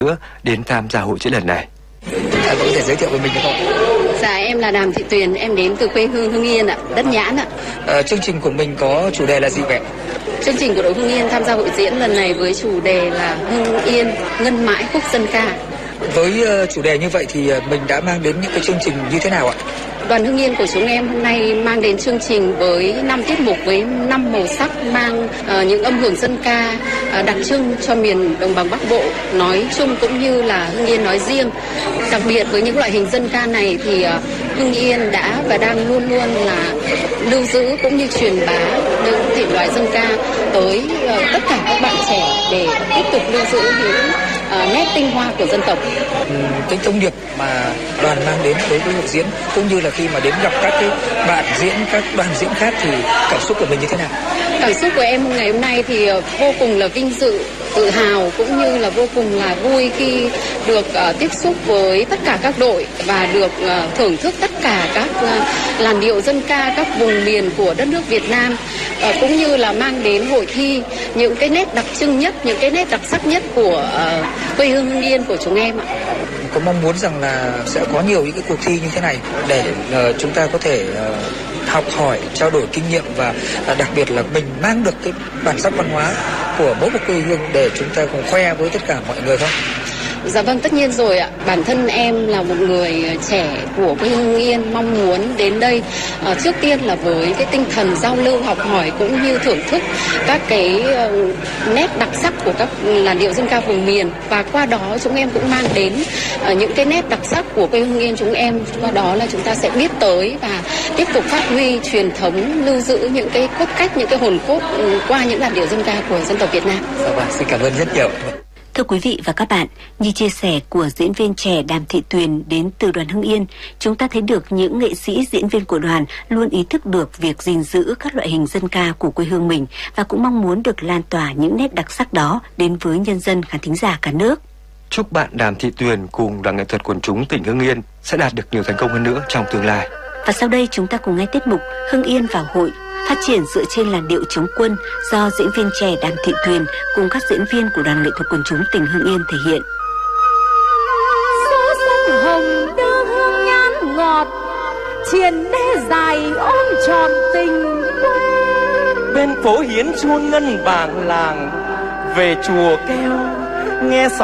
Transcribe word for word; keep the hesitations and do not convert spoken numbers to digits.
nữa đến tham gia hội diễn lần này. À, có thể giới thiệu về mình được không? Dạ, em là Đàm Thị Tuyền, em đến từ quê hương Hưng Yên ạ, đất Nhãn ạ. À, chương trình của mình có chủ đề là gì vậy? Chương trình của đội Hưng Yên tham gia hội diễn lần này với chủ đề là Hưng Yên ngân mãi khúc dân ca. Với uh, chủ đề như vậy thì uh, mình đã mang đến những cái chương trình như thế nào ạ? Đoàn Hưng Yên của chúng em hôm nay mang đến chương trình với năm tiết mục với năm màu sắc, mang uh, những âm hưởng dân ca uh, đặc trưng cho miền đồng bằng Bắc Bộ nói chung cũng như là Hưng Yên nói riêng. Đặc biệt với những loại hình dân ca này thì uh, Hưng Yên đã và đang luôn luôn là lưu giữ cũng như truyền bá những thể loại dân ca tới uh, tất cả các bạn trẻ để tiếp tục lưu giữ những uh, nét tinh hoa của dân tộc. Cái thông điệp mà đoàn mang đến đối với hội diễn cũng như là khi mà đến gặp các cái bạn diễn, các đoàn diễn khác thì cảm xúc của mình như thế nào? Cảm xúc của em ngày hôm nay thì vô cùng là vinh dự, tự hào cũng như là vô cùng là vui khi được uh, tiếp xúc với tất cả các đội và được uh, thưởng thức tất cả các uh, làn điệu dân ca các vùng miền của đất nước Việt Nam, uh, cũng như là mang đến hội thi những cái nét đặc trưng nhất, những cái nét đặc sắc nhất của uh, quê hương Hưng Yên của chúng em ạ. Có mong muốn rằng là sẽ có nhiều những cái cuộc thi như thế này để uh, chúng ta có thể uh, học hỏi, trao đổi kinh nghiệm và uh, đặc biệt là mình mang được cái bản sắc văn hóa của mỗi một quê hương để chúng ta cùng khoe với tất cả mọi người không? Dạ vâng, tất nhiên rồi ạ. Bản thân em là một người trẻ của quê hương Hưng Yên, mong muốn đến đây uh, trước tiên là với cái tinh thần giao lưu, học hỏi cũng như thưởng thức các cái uh, nét đặc sắc của các làn điệu dân ca vùng miền, và qua đó chúng em cũng mang đến uh, những cái nét đặc sắc của quê hương Hưng Yên chúng em. Qua đó là chúng ta sẽ biết tới và tiếp tục phát huy truyền thống, lưu giữ những cái cốt cách, những cái hồn cốt um, qua những làn điệu dân ca của dân tộc Việt Nam. Dạ vâng, xin cảm ơn rất nhiều. Thưa quý vị và các bạn, như chia sẻ của diễn viên trẻ Đàm Thị Tuyền đến từ đoàn Hưng Yên, chúng ta thấy được những nghệ sĩ diễn viên của đoàn luôn ý thức được việc gìn giữ các loại hình dân ca của quê hương mình và cũng mong muốn được lan tỏa những nét đặc sắc đó đến với nhân dân khán thính giả cả nước. Chúc bạn Đàm Thị Tuyền cùng đoàn nghệ thuật quần chúng tỉnh Hưng Yên sẽ đạt được nhiều thành công hơn nữa trong tương lai. Và sau đây chúng ta cùng nghe tiết mục Hưng Yên vào hội, phát triển dựa trên làn điệu chống quân do diễn viên trẻ Đàm Thị Tuyền cùng các diễn viên của đoàn nghệ thuật quần chúng tỉnh Hưng Yên thể hiện. Số sông hồng đưa hương nhãn ngọt, triền đê dài ôm tròn tình quê. Bên phố hiến chuông ngân vàng làng, về chùa keo nghe sóng